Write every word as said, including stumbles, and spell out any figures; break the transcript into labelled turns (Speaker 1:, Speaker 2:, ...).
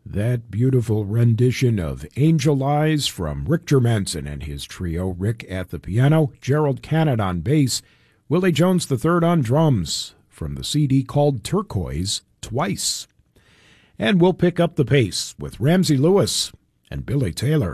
Speaker 1: That beautiful rendition of Angel Eyes from Rick Germanson and his trio, Rick at the piano, Gerald Cannon on bass, Willie Jones the third on drums, from the C D called Turquoise, Twice. And we'll pick up the pace with Ramsey Lewis and Billy Taylor.